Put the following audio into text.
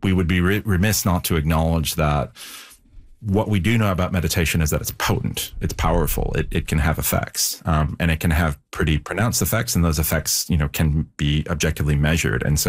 we would be remiss not to acknowledge that what we do know about meditation is that it's potent, it's powerful, it can have effects, and it can have pretty pronounced effects, and those effects, can be objectively measured. And so